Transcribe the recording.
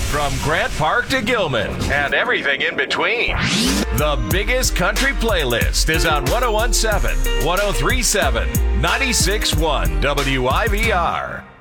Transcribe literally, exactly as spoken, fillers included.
From Grant Park to Gilman and everything in between. The biggest country playlist is on one oh one point seven, one oh three point seven, ninety-six point one W I V R.